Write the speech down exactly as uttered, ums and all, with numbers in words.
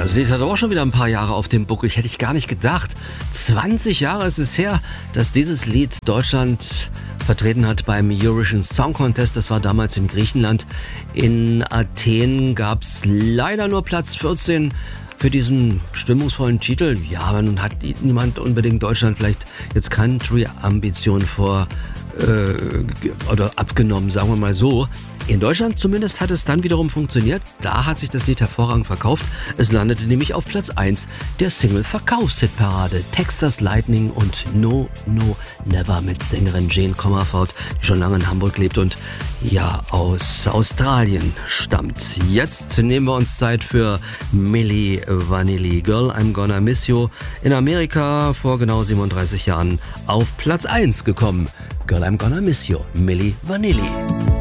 Das Lied hat auch schon wieder ein paar Jahre auf dem Buckel. Hätte ich gar nicht gedacht. zwanzig Jahre ist es her, dass dieses Lied Deutschland vertreten hat beim Eurovision Song Contest. Das war damals in Griechenland. In Athen gab es leider nur Platz vierzehn für diesen stimmungsvollen Titel. Ja, aber nun hat niemand unbedingt Deutschland vielleicht jetzt Country-Ambitionen vor äh, oder abgenommen, sagen wir mal so. In Deutschland zumindest hat es dann wiederum funktioniert. Da hat sich das Lied hervorragend verkauft. Es landete nämlich auf Platz eins der Single-Verkaufshitparade. Texas Lightning und No No Never mit Sängerin Jane Comerford, die schon lange in Hamburg lebt und ja aus Australien stammt. Jetzt nehmen wir uns Zeit für Milli Vanilli. Girl, I'm Gonna Miss You. In Amerika vor genau siebenunddreißig Jahren auf Platz eins gekommen. Girl, I'm Gonna Miss You. Milli Vanilli.